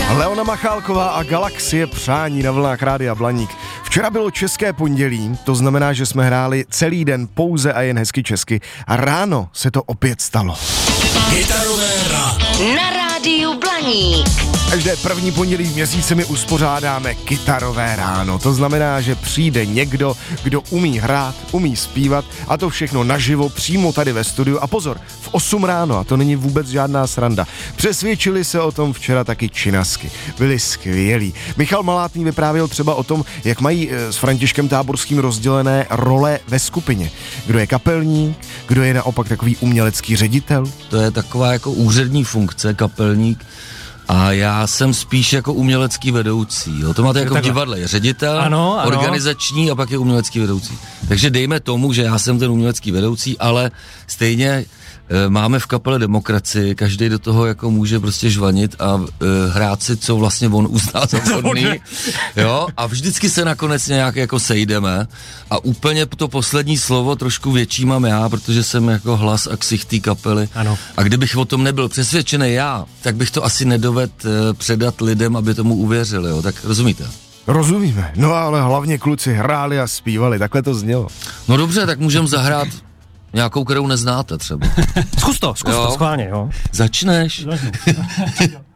Leona Machálková a Galaxie, přání na vlnách Rádia Blaník. Včera bylo české pondělí, to znamená, že jsme hráli celý den pouze a jen hezky česky a ráno se to opět stalo. Kytarové ráno. Na Rádiu Blaník. Každé první pondělí v měsíci my uspořádáme kytarové ráno. To znamená, že přijde někdo, kdo umí hrát, umí zpívat a to všechno naživo, přímo tady ve studiu. A pozor, v 8 ráno, a to není vůbec žádná sranda. Přesvědčili se o tom včera taky činasky. Byli skvělí. Michal Malátný vyprávěl třeba o tom, jak mají s Františkem Táborským rozdělené role ve skupině. Kdo je kapelník, kdo je naopak takový umělecký ředitel. To je taková jako úřední funkce, kapelník. A já jsem spíš jako umělecký vedoucí. Jo. To máte jako v divadle. Je ředitel, ano. Organizační a pak je umělecký vedoucí. Takže dejme tomu, že já jsem ten umělecký vedoucí, ale stejně máme v kapele demokracii, každý do toho jako může prostě žvanit a hrát si, co vlastně on uzná za vhodný. Jo, a vždycky se nakonec nějak jako sejdeme a úplně to poslední slovo trošku větší mám já, protože jsem jako hlas a ksicht té kapely. Ano. A kdybych o tom nebyl přesvědčený já, tak bych to asi nedovedl předat lidem, aby tomu uvěřili, jo, tak rozumíte? Rozumíme, no ale hlavně kluci hráli a zpívali, takhle to znělo. No dobře, tak můžeme zahrát nějakou, kterou neznáte třeba. Zkus to, schválně, jo. Začneš?